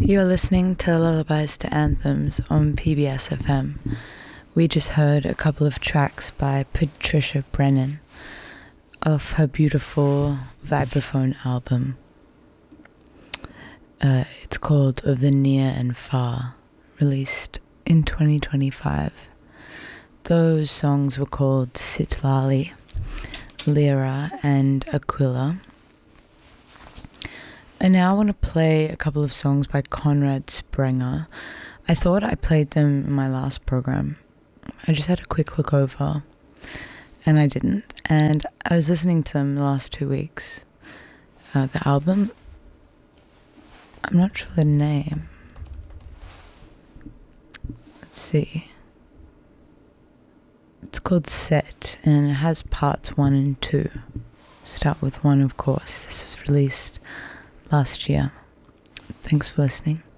You're listening to Lullabies to Anthems on PBS FM. We just heard a couple of tracks by Patricia Brennan off her beautiful vibraphone album. It's called Of the Near and Far, released in 2025. Those songs were called Sitlali, Lyra and Aquila. And now I want to play a couple of songs by Conrad Sprenger. I thought I played them in my last program. I just had a quick look over, and I didn't. And I was listening to them the last 2 weeks. The album, I'm not sure the name. Let's see. It's called Set, and it has parts 1 and 2. Start with 1, of course. This was released last year. Thanks for listening.